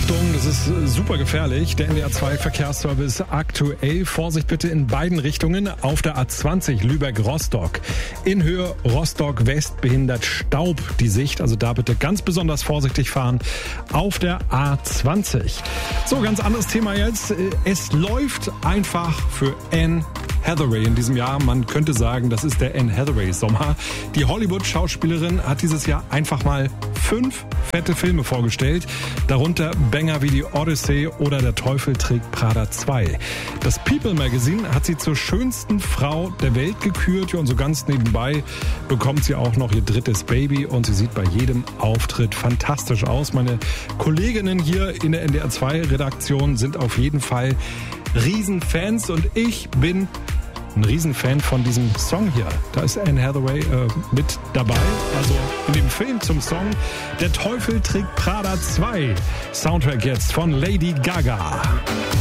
Achtung, das ist super gefährlich. Der NDR 2 Verkehrsservice aktuell. Vorsicht bitte in beiden Richtungen. Auf der A20 Lübeck-Rostock. In Höhe Rostock-West behindert Staub die Sicht. Also da bitte ganz besonders vorsichtig fahren. Auf der A20. So, ganz anderes Thema jetzt. Es läuft einfach für Anne Hathaway in diesem Jahr. Man könnte sagen, das ist der Anne Hathaway-Sommer. Die Hollywood-Schauspielerin hat dieses Jahr einfach mal 5 fette Filme vorgestellt. Darunter Banger wie die Odyssey oder Der Teufel trägt Prada 2. Das People Magazine hat sie zur schönsten Frau der Welt gekürt. Und so ganz nebenbei bekommt sie auch noch ihr 3. Baby. Und sie sieht bei jedem Auftritt fantastisch aus. Meine Kolleginnen hier in der NDR 2 Redaktion sind auf jeden Fall Riesenfans. Und ich bin ein Riesenfan von diesem Song hier. Da ist Anne Hathaway mit dabei. Also in dem Film zum Song Der Teufel trägt Prada 2. Soundtrack jetzt von Lady Gaga.